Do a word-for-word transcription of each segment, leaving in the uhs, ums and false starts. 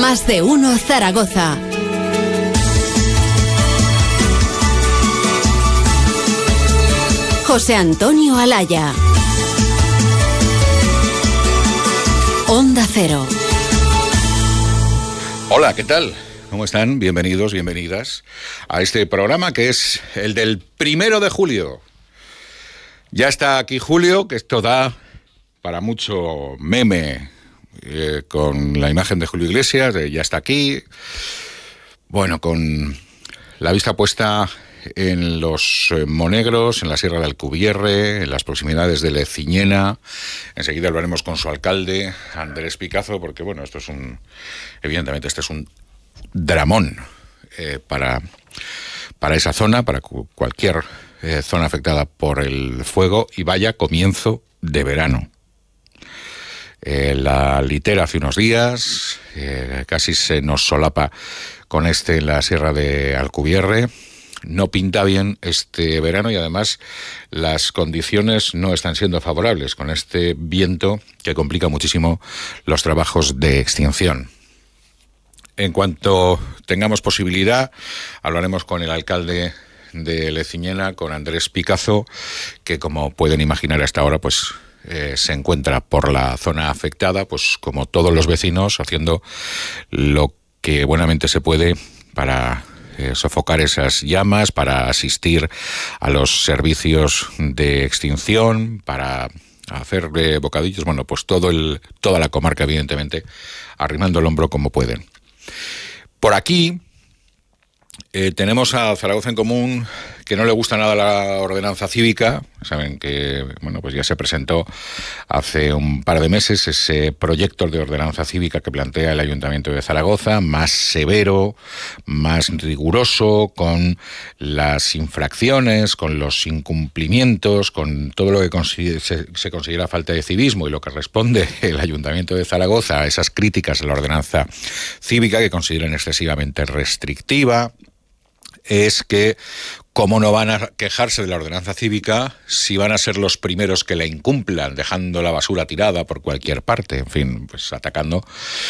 Más de uno Zaragoza. José Antonio Alaya. Onda Cero. Hola, ¿qué tal? ¿Cómo están? Bienvenidos, bienvenidas a este programa que es el del primero de julio. Ya está aquí Julio, que esto da para mucho meme eh, con la imagen de Julio Iglesias, eh, ya está aquí. Bueno, con la vista puesta en los eh, Monegros, en la Sierra de Alcubierre, en las proximidades de Leciñena. Enseguida hablaremos con su alcalde, Andrés Picazo, porque bueno, esto es un, evidentemente este es un dramón eh, para, para esa zona, para cu- cualquier eh, zona afectada por el fuego, y vaya comienzo de verano. Eh, la litera hace unos días, eh, casi se nos solapa con este en la Sierra de Alcubierre. No pinta bien este verano y además las condiciones no están siendo favorables con este viento que complica muchísimo los trabajos de extinción. En cuanto tengamos posibilidad, hablaremos con el alcalde de Leciñena, con Andrés Picazo, que como pueden imaginar hasta ahora, pues eh, se encuentra por la zona afectada, pues como todos los vecinos, haciendo lo que buenamente se puede para Eh, sofocar esas llamas, para asistir a los servicios de extinción, para hacer eh, bocadillos, bueno, pues todo el, toda la comarca, evidentemente, arrimando el hombro como pueden. Por aquí eh, tenemos a Zaragoza en Común, que no le gusta nada la ordenanza cívica. Saben que, bueno, pues ya se presentó hace un par de meses ese proyecto de ordenanza cívica que plantea el Ayuntamiento de Zaragoza, más severo, más riguroso, con las infracciones, con los incumplimientos, con todo lo que consider- se, se considera falta de civismo, y lo que responde el Ayuntamiento de Zaragoza a esas críticas a la ordenanza cívica, que consideran excesivamente restrictiva, es que cómo no van a quejarse de la ordenanza cívica si van a ser los primeros que la incumplan, dejando la basura tirada por cualquier parte, en fin, pues atacando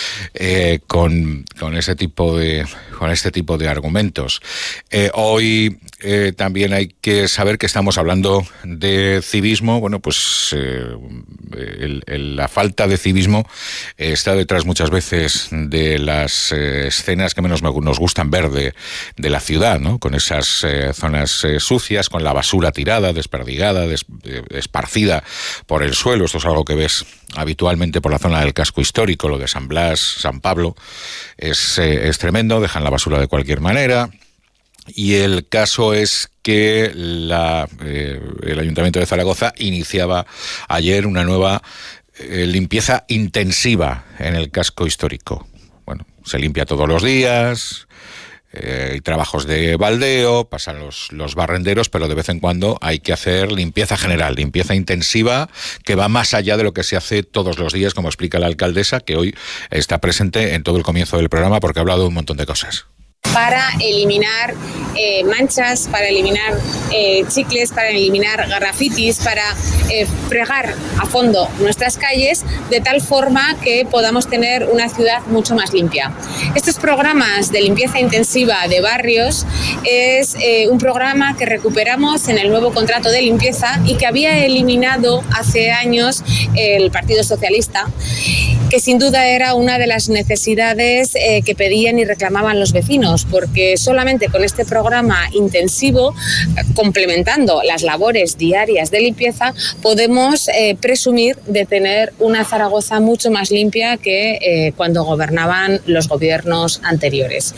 eh, con, con ese tipo de con este tipo de argumentos. Eh, hoy eh, también hay que saber que estamos hablando de civismo. Bueno, pues eh, el, el, la falta de civismo eh, está detrás muchas veces de las eh, escenas que menos nos gustan ver de, de la ciudad, ¿no? Con esas eh, zonas Eh, sucias, con la basura tirada, desperdigada, des, eh, esparcida por el suelo. Esto es algo que ves habitualmente por la zona del casco histórico, lo de San Blas, San Pablo. Es, eh, es tremendo, dejan la basura de cualquier manera. Y el caso es que la, eh, el Ayuntamiento de Zaragoza iniciaba ayer una nueva eh, limpieza intensiva en el casco histórico. Bueno, se limpia todos los días. Eh, hay trabajos de baldeo, pasan los, los barrenderos, pero de vez en cuando hay que hacer limpieza general, limpieza intensiva, que va más allá de lo que se hace todos los días, como explica la alcaldesa, que hoy está presente en todo el comienzo del programa porque ha hablado de un montón de cosas. Para eliminar eh, manchas, para eliminar eh, chicles, para eliminar grafitis, para eh, fregar a fondo nuestras calles de tal forma que podamos tener una ciudad mucho más limpia. Estos programas de limpieza intensiva de barrios es eh, un programa que recuperamos en el nuevo contrato de limpieza y que había eliminado hace años el Partido Socialista, que sin duda era una de las necesidades eh, que pedían y reclamaban los vecinos, porque solamente con este programa intensivo, complementando las labores diarias de limpieza, podemos eh, presumir de tener una Zaragoza mucho más limpia que eh, cuando gobernaban los gobiernos anteriores.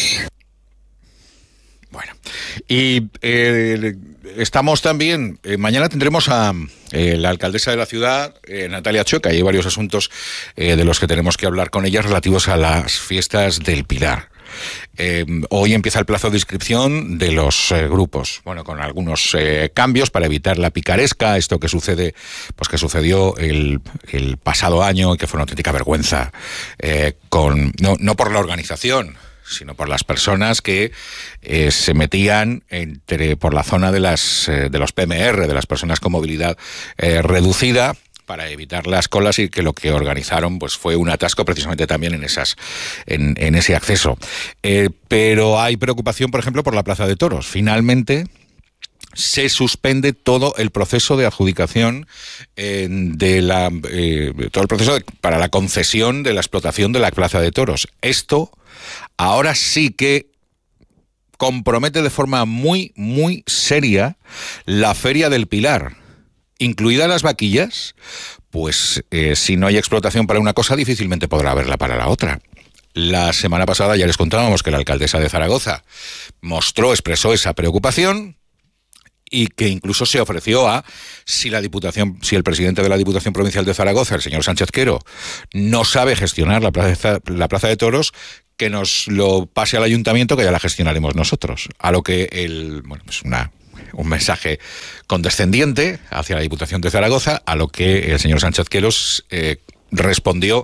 Bueno, y eh, estamos también, eh, mañana tendremos a eh, la alcaldesa de la ciudad, eh, Natalia Chueca, y hay varios asuntos eh, de los que tenemos que hablar con ella relativos a las fiestas del Pilar. Eh, hoy empieza el plazo de inscripción de los eh, grupos, bueno, con algunos eh, cambios para evitar la picaresca, esto que sucede, pues que sucedió el, el pasado año y que fue una auténtica vergüenza, eh, con no, no por la organización, sino por las personas que eh, se metían entre por la zona de las eh, de los P M R, de las personas con movilidad eh, reducida, para evitar las colas y que lo que organizaron pues fue un atasco precisamente también en esas en, en ese acceso. Eh, pero hay preocupación, por ejemplo, por la Plaza de Toros. Finalmente se suspende todo el proceso de adjudicación eh, de la eh, todo el proceso de, para la concesión de la explotación de la Plaza de Toros. Esto ahora sí que compromete de forma muy, muy seria la Feria del Pilar, incluidas las vaquillas, pues eh, si no hay explotación para una cosa, difícilmente podrá haberla para la otra. La semana pasada ya les contábamos que la alcaldesa de Zaragoza mostró, expresó esa preocupación y que incluso se ofreció a, si la Diputación, si el presidente de la Diputación Provincial de Zaragoza, el señor Sánchez Quero, no sabe gestionar la plaza, la plaza de toros, que nos lo pase al ayuntamiento, que ya la gestionaremos nosotros. A lo que el, bueno, pues una, un mensaje condescendiente hacia la Diputación de Zaragoza, a lo que el señor Sánchez Quero eh, respondió,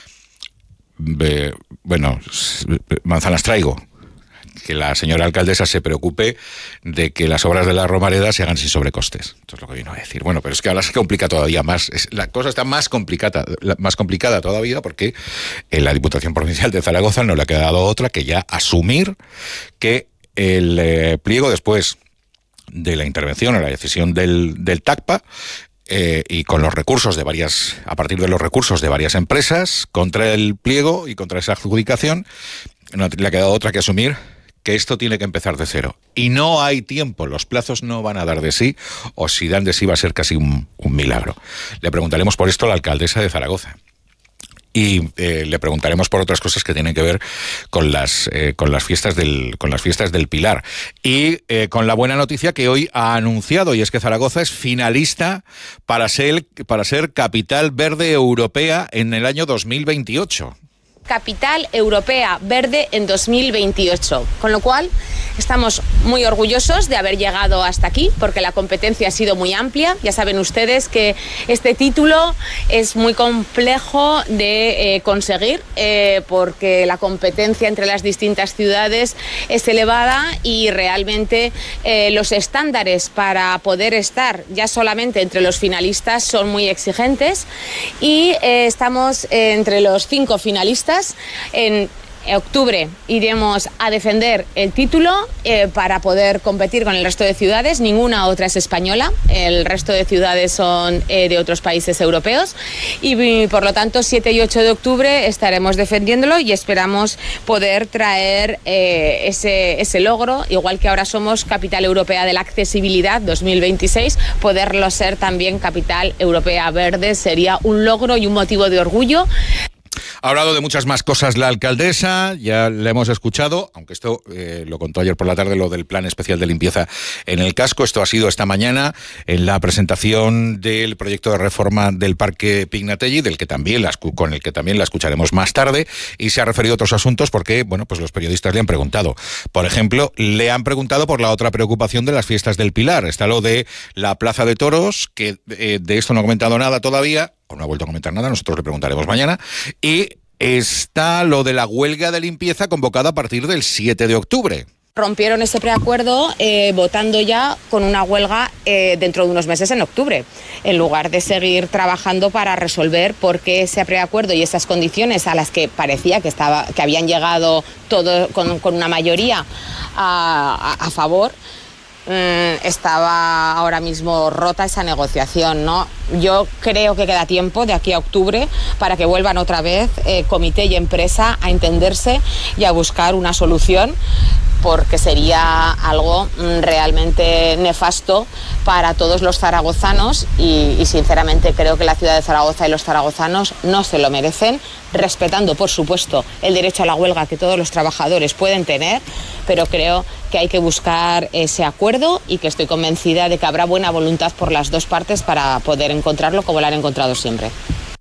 eh, bueno, manzanas traigo. Que la señora alcaldesa se preocupe de que las obras de la Romareda se hagan sin sobrecostes. Esto es lo que vino a decir. Bueno, pero es que ahora se complica todavía más. Es, la cosa está más complicada, más complicada todavía porque en la Diputación Provincial de Zaragoza no le ha quedado otra que ya asumir que el eh, pliego, después de la intervención o la decisión del, del TACPA, eh, y con los recursos de varias, a partir de los recursos de varias empresas contra el pliego y contra esa adjudicación, no le ha quedado otra que asumir que esto tiene que empezar de cero. Y no hay tiempo, los plazos no van a dar de sí, o si dan de sí va a ser casi un, un milagro. Le preguntaremos por esto a la alcaldesa de Zaragoza. Y eh, le preguntaremos por otras cosas que tienen que ver con las eh, con las fiestas del con las fiestas del Pilar. Y eh, con la buena noticia que hoy ha anunciado, y es que Zaragoza es finalista para ser, para ser capital verde europea en el año dos mil veintiocho. Capital Europea Verde en dos mil veintiocho, con lo cual estamos muy orgullosos de haber llegado hasta aquí porque la competencia ha sido muy amplia. Ya saben ustedes que este título es muy complejo de eh, conseguir eh, porque la competencia entre las distintas ciudades es elevada y realmente eh, los estándares para poder estar ya solamente entre los finalistas son muy exigentes y eh, estamos eh, entre los cinco finalistas. En octubre iremos a defender el título eh, para poder competir con el resto de ciudades. Ninguna otra es española, el resto de ciudades son eh, de otros países europeos y por lo tanto siete y ocho de octubre estaremos defendiéndolo y esperamos poder traer eh, ese, ese logro, igual que ahora somos Capital Europea de la Accesibilidad dos mil veintiséis, poderlo ser también Capital Europea Verde sería un logro y un motivo de orgullo. Ha hablado de muchas más cosas la alcaldesa, ya le hemos escuchado, aunque esto eh, lo contó ayer por la tarde, lo del plan especial de limpieza en el casco. Esto ha sido esta mañana en la presentación del proyecto de reforma del Parque Pignatelli, del que también la, con el que también la escucharemos más tarde, y se ha referido a otros asuntos porque, bueno, pues los periodistas le han preguntado. Por ejemplo, le han preguntado por la otra preocupación de las fiestas del Pilar. Está lo de la Plaza de Toros, que eh, de esto no ha comentado nada todavía, o no ha vuelto a comentar nada, nosotros le preguntaremos mañana, y está lo de la huelga de limpieza convocada a partir del siete de octubre. Rompieron ese preacuerdo eh, votando ya con una huelga eh, dentro de unos meses en octubre, en lugar de seguir trabajando para resolver por qué ese preacuerdo y esas condiciones a las que parecía que, estaba, que habían llegado todo con, con una mayoría a, a, a favor. Estaba ahora mismo rota esa negociación, ¿no? Yo creo que queda tiempo de aquí a octubre para que vuelvan otra vez eh, comité y empresa a entenderse y a buscar una solución, porque sería algo realmente nefasto para todos los zaragozanos y, y sinceramente creo que la ciudad de Zaragoza y los zaragozanos no se lo merecen, respetando por supuesto el derecho a la huelga que todos los trabajadores pueden tener, pero creo que hay que buscar ese acuerdo y que estoy convencida de que habrá buena voluntad por las dos partes para poder encontrarlo como lo han encontrado siempre.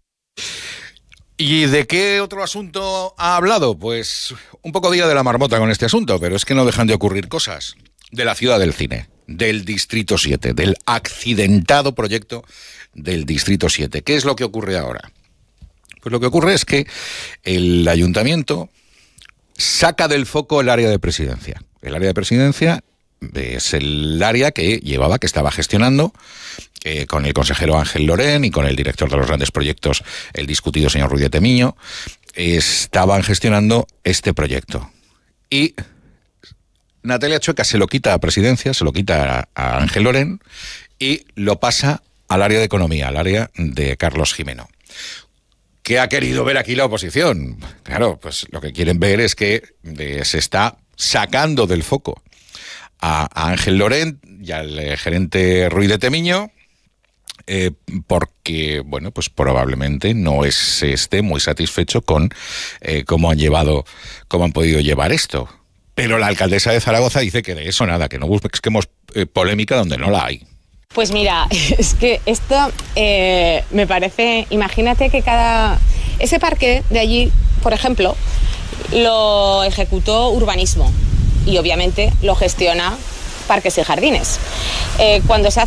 ¿Y de qué otro asunto ha hablado? Pues un poco día de la marmota con este asunto, pero es que no dejan de ocurrir cosas. De la ciudad del cine, del Distrito siete, del accidentado proyecto del Distrito siete. ¿Qué es lo que ocurre ahora? Pues lo que ocurre es que el ayuntamiento saca del foco el área de presidencia. El área de presidencia es el área que llevaba, que estaba gestionando eh, con el consejero Ángel Lorén y con el director de los grandes proyectos, el discutido señor Ruiz de Temiño. Estaban gestionando este proyecto. Y Natalia Chueca se lo quita a presidencia, se lo quita a, a Ángel Lorén y lo pasa al área de economía, al área de Carlos Gimeno. ¿Qué ha querido ver aquí la oposición? Claro, pues lo que quieren ver es que eh, se está sacando del foco a, a Ángel Lorén y al eh, gerente Ruiz de Temiño, eh, porque, bueno, pues probablemente no es, esté muy satisfecho con eh, cómo han llevado, cómo han podido llevar esto. Pero la alcaldesa de Zaragoza dice que de eso nada, que no busquemos eh, polémica donde no la hay. Pues mira, es que esto eh, me parece, imagínate que cada, ese parque de allí, por ejemplo, lo ejecutó urbanismo y obviamente lo gestiona Parques y Jardines. Eh, cuando se hace